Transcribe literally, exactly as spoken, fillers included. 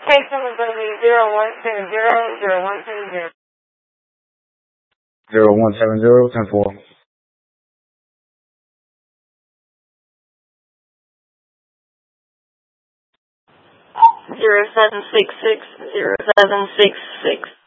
Case number is going to be zero one seven zero zero one seven zero. zero one seven zero, ten four. Zero seven six six zero seven six six.